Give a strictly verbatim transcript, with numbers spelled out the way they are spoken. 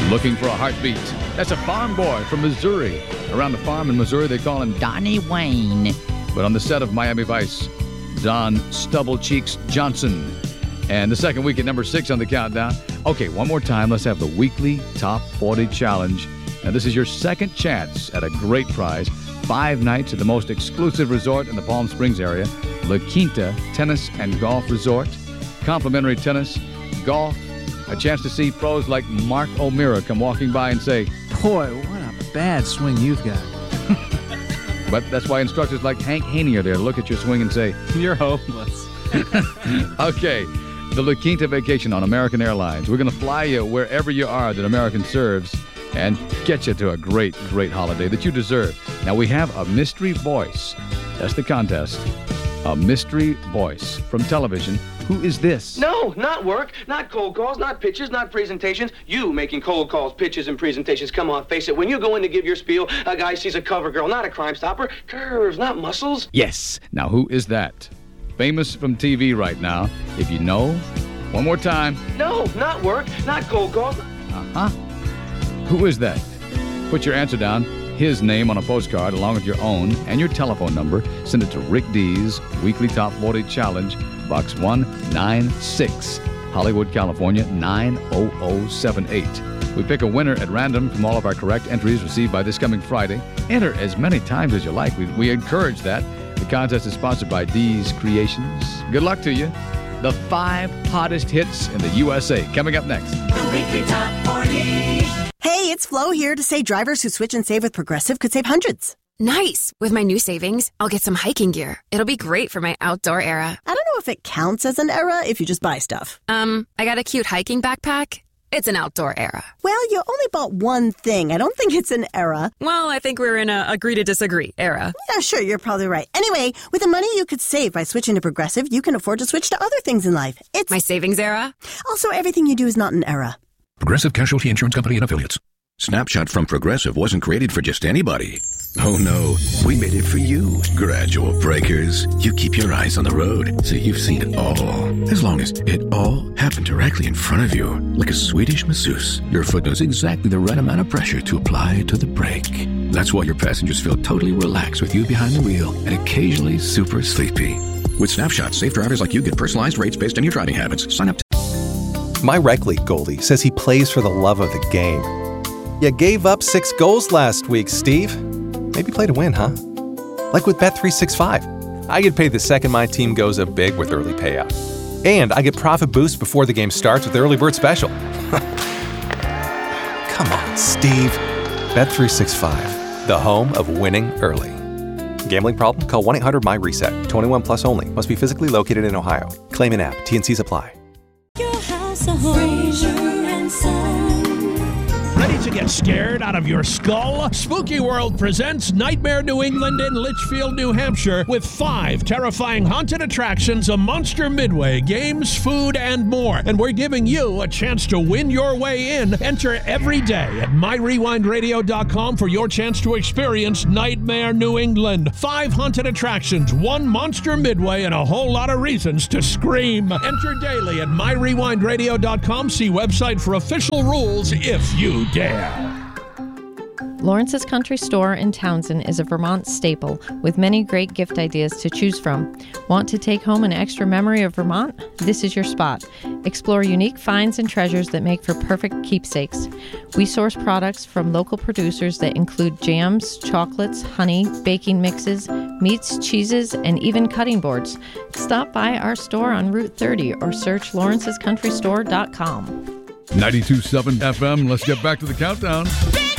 Looking for a heartbeat. That's a farm boy from Missouri. Around the farm in Missouri, they call him Donnie Wayne. But on the set of Miami Vice, Don Stubble Cheeks Johnson. And the second week at number six on the countdown. Okay, one more time. Let's have the weekly Top forty Challenge. Now, this is your second chance at a great prize. Five nights at the most exclusive resort in the Palm Springs area, La Quinta Tennis and Golf Resort. Complimentary tennis, golf, a chance to see pros like Mark O'Meara come walking by and say, "Boy, what a bad swing you've got." But that's why instructors like Hank Haney are there to look at your swing and say, "You're hopeless." Okay, the La Quinta vacation on American Airlines. We're going to fly you wherever you are that American serves and get you to a great, great holiday that you deserve. Now, we have a mystery voice. That's the contest. A mystery voice from television. Who is this? No, not work, not cold calls, not pitches, not presentations. You making cold calls, pitches, and presentations. Come on, face it. When you go in to give your spiel, a guy sees a cover girl, not a Crime Stopper. Curves, not muscles. Yes. Now, who is that? Famous from T V right now. If you know, one more time. No, not work, not cold calls. Uh-huh. Who is that? Put your answer down. His name on a postcard along with your own and your telephone number. Send it to Rick D's Weekly Top forty Challenge, Box one ninety-six, Hollywood, California, nine oh oh seven eight. We pick a winner at random from all of our correct entries received by this coming Friday. Enter as many times as you like. We, we encourage that. The contest is sponsored by D's Creations. Good luck to you. The five hottest hits in the U S A. Coming up next. The Weekly Top forty. Hey, it's Flo here to say drivers who switch and save with Progressive could save hundreds. Nice! With my new savings, I'll get some hiking gear. It'll be great for my outdoor era. I don't know if it counts as an era if you just buy stuff. Um, I got a cute hiking backpack. It's an outdoor era. Well, you only bought one thing. I don't think it's an era. Well, I think we're in a agree to disagree era. Yeah, sure, you're probably right. Anyway, with the money you could save by switching to Progressive, you can afford to switch to other things in life. It's my savings era. Also, everything you do is not an era. Progressive Casualty Insurance Company and Affiliates. Snapshot from Progressive wasn't created for just anybody. Oh no, we made it for you. Gradual breakers. You keep your eyes on the road, so you've seen it all. As long as it all happened directly in front of you, like a Swedish masseuse, your foot knows exactly the right amount of pressure to apply to the brake. That's why your passengers feel totally relaxed with you behind the wheel and occasionally super sleepy. With Snapshot, safe drivers like you get personalized rates based on your driving habits. Sign up. My rec league goalie says he plays for the love of the game. You gave up six goals last week, Steve. Maybe play to win, huh? Like with Bet three sixty-five. I get paid the second my team goes up big with early payout. And I get profit boost before the game starts with the early bird special. Come on, Steve. Bet three sixty-five, the home of winning early. Gambling problem? Call one eight hundred M Y reset. twenty-one plus only. Must be physically located in Ohio. Claim in app. T and C's apply. Your house of Fraser and Son. Ready to get scared out of your skull? Spooky World presents Nightmare New England in Litchfield, New Hampshire, with five terrifying haunted attractions, a monster midway, games, food, and more. And we're giving you a chance to win your way in. Enter every day at my rewind radio dot com for your chance to experience Nightmare New England. Five haunted attractions, one monster midway, and a whole lot of reasons to scream. Enter daily at my rewind radio dot com. See website for official rules if you dare. Lawrence's Country Store in Townsend is a Vermont staple with many great gift ideas to choose from. Want to take home an extra memory of Vermont? This is your spot. Explore unique finds and treasures that make for perfect keepsakes. We source products from local producers that include jams, chocolates, honey, baking mixes, meats, cheeses, and even cutting boards. Stop by our store on Route thirty or search lawrences country store dot com. ninety-two point seven F M. Let's get back to the countdown.